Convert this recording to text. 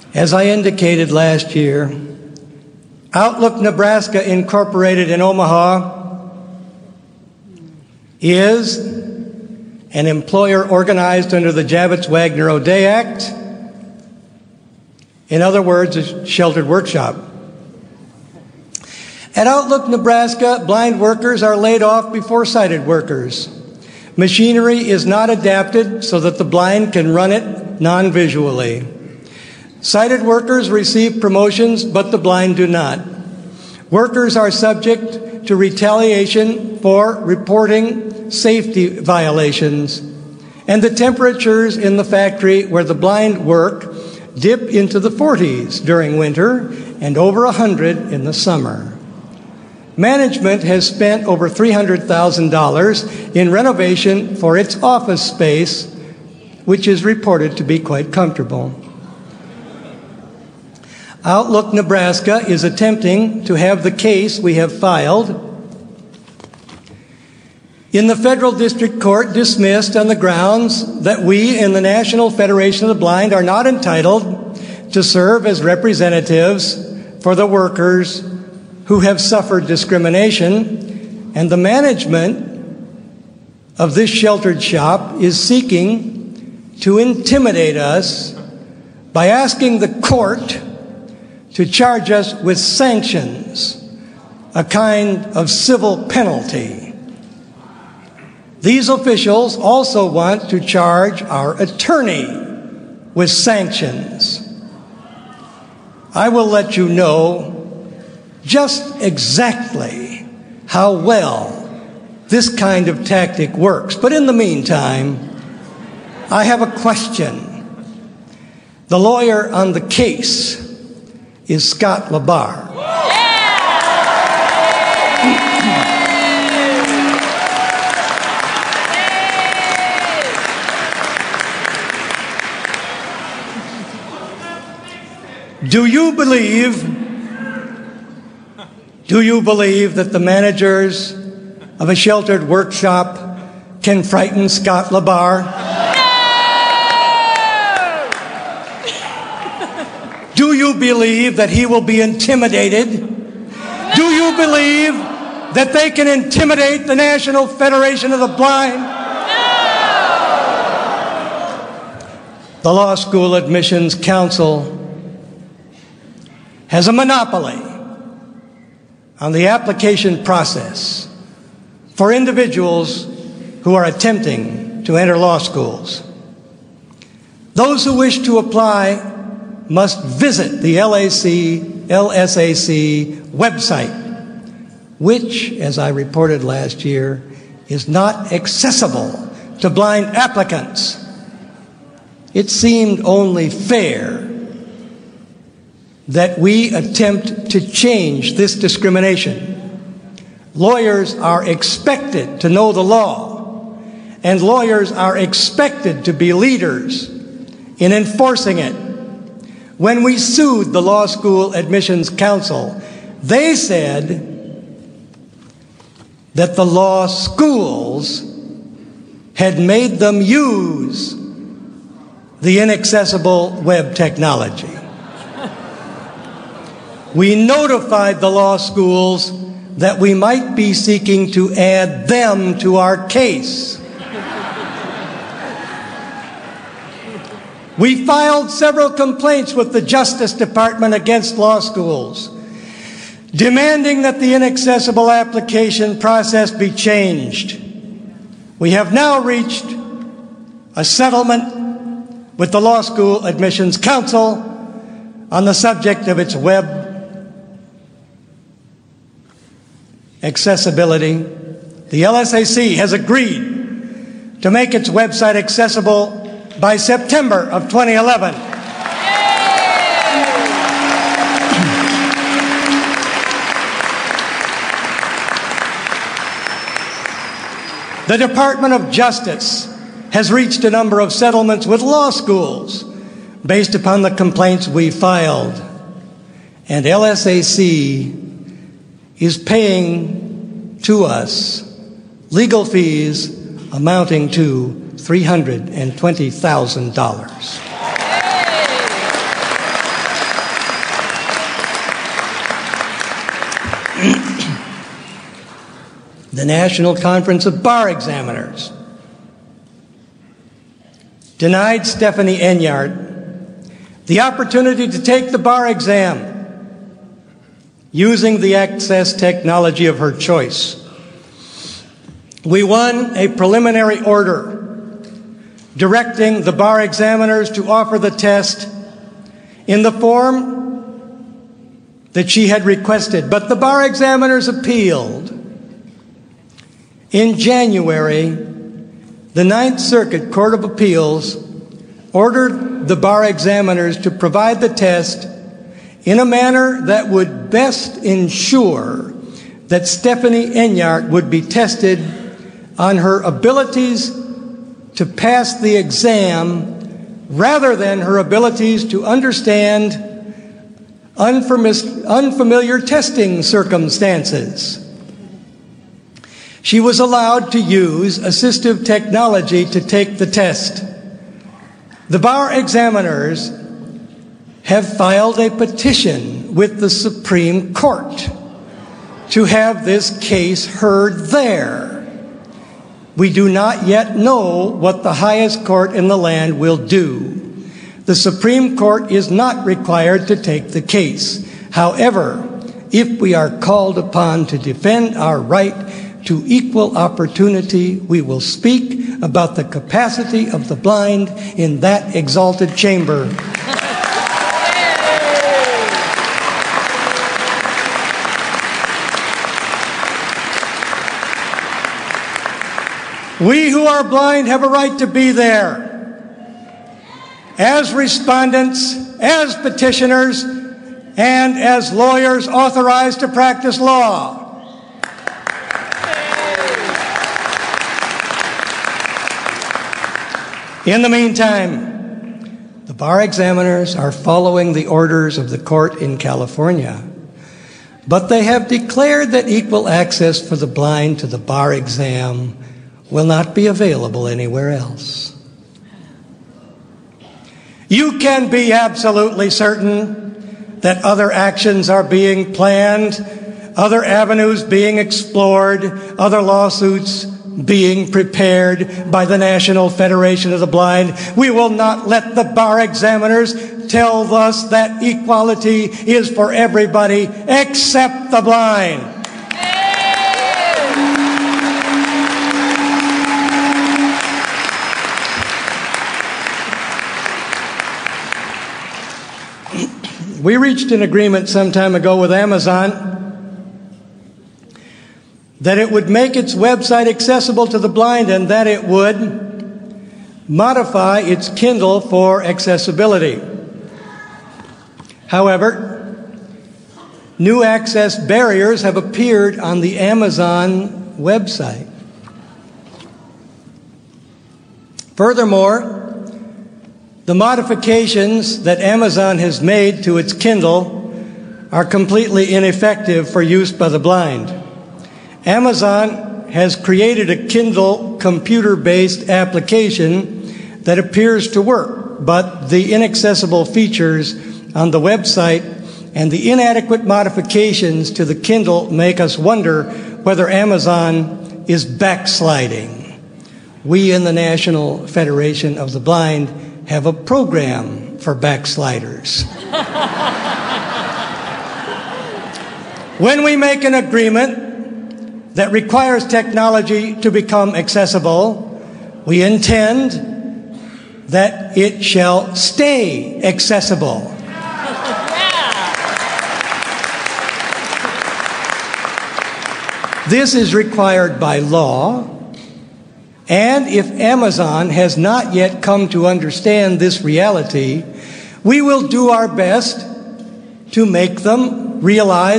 As I indicated last year, Outlook Nebraska Incorporated in Omaha is an employer organized under the Javits-Wagner-O'Day Act. In other words, a sheltered workshop. At Outlook Nebraska, blind workers are laid off before sighted workers. Machinery is not adapted so that the blind can run it non-visually. Sighted workers receive promotions, but the blind do not. Workers are subject to retaliation for reporting safety violations, and the temperatures in the factory where the blind work dip into the 40s during winter and over 100 in the summer. Management has spent over $300,000 in renovation for its office space, which is reported to be quite comfortable. Outlook Nebraska is attempting to have the case we have filed in the federal district court dismissed on the grounds that we in the National Federation of the Blind are not entitled to serve as representatives for the workers who have suffered discrimination, and the management of this sheltered shop is seeking to intimidate us by asking the court to charge us with sanctions, a kind of civil penalty. These officials also want to charge our attorney with sanctions. I will let you know just exactly how well this kind of tactic works. But in the meantime, I have a question. The lawyer on the case is Scott LaBarre. Do you believe that the managers of a sheltered workshop can frighten Scott LaBarre? Do you believe that he will be intimidated? Do you believe that they can intimidate the National Federation of the Blind? The Law School Admissions Council has a monopoly on the application process for individuals who are attempting to enter law schools. Those who wish to apply must visit the LSAC website, which, as I reported last year, is not accessible to blind applicants. It seemed only fair that we attempt to change this discrimination. Lawyers are expected to know the law, and lawyers are expected to be leaders in enforcing it. When we sued the Law School Admissions Council, they said that the law schools had made them use the inaccessible web technology. We notified the law schools that we might be seeking to add them to our case. We filed several complaints with the Justice Department against law schools, demanding that the inaccessible application process be changed. We have now reached a settlement with the Law School Admissions Council on the subject of its web accessibility. The LSAC has agreed to make its website accessible by September of 2011. The Department of Justice has reached a number of settlements with law schools based upon the complaints we filed, and LSAC is paying to us legal fees amounting to $320,000. the National Conference of Bar Examiners denied Stephanie Enyart the opportunity to take the bar exam using the access technology of her choice. We won a preliminary order directing the bar examiners to offer the test in the form that she had requested, but the bar examiners appealed. In January, the Ninth Circuit Court of Appeals ordered the bar examiners to provide the test in a manner that would best ensure that Stephanie Enyart would be tested on her abilities to pass the exam rather than her abilities to understand unfamiliar testing circumstances. She was allowed to use assistive technology to take the test. The bar examiners have filed a petition with the Supreme Court to have this case heard there. We do not yet know what the highest court in the land will do. The Supreme Court is not required to take the case. However, if we are called upon to defend our right to equal opportunity, we will speak about the capacity of the blind in that exalted chamber. We who are blind have a right to be there as respondents, as petitioners, and as lawyers authorized to practice law. In the meantime, the bar examiners are following the orders of the court in California, but they have declared that equal access for the blind to the bar exam will not be available anywhere else. You can be absolutely certain that other actions are being planned, other avenues being explored, other lawsuits being prepared by the National Federation of the Blind. We will not let the bar examiners tell us that equality is for everybody except the blind. We reached an agreement some time ago with Amazon that it would make its website accessible to the blind and that it would modify its Kindle for accessibility. However, new access barriers have appeared on the Amazon website. Furthermore, the modifications that Amazon has made to its Kindle are completely ineffective for use by the blind. Amazon has created a Kindle computer-based application that appears to work, but the inaccessible features on the website and the inadequate modifications to the Kindle make us wonder whether Amazon is backsliding. We in the National Federation of the Blind have a program for backsliders. When we make an agreement that requires technology to become accessible, we intend that it shall stay accessible. This is required by law, and if Amazon has not yet come to understand this reality, we will do our best to make them realize